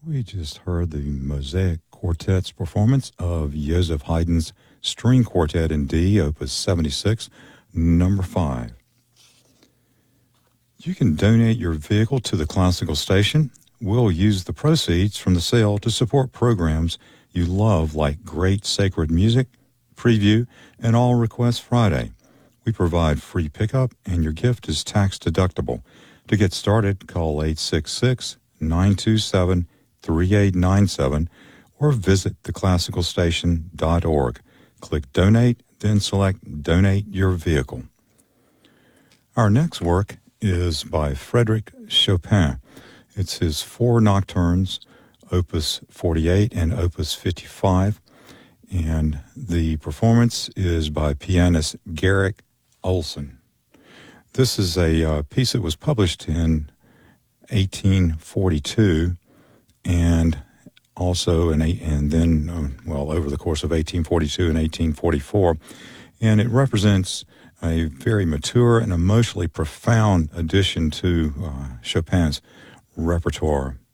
We just heard the Mosaic Quartet's performance of Joseph Haydn's String Quartet in D, Opus 76, number 5. You can donate your vehicle to the Classical Station. We'll use the proceeds from the sale to support programs you love like Great Sacred Music, Preview, and All Request Friday. We provide free pickup, and your gift is tax deductible. To get started, call 866-927-3897 or visit theclassicalstation.org. Click Donate, then select Donate Your Vehicle. Our next work is by Frédéric Chopin. It's his 4 nocturnes, Opus 48 and Opus 55, and the performance is by pianist Garrick Ohlson. This is a piece that was published in 1842 and also over the course of 1842 and 1844, and it represents a very mature and emotionally profound addition to Chopin's repertoire.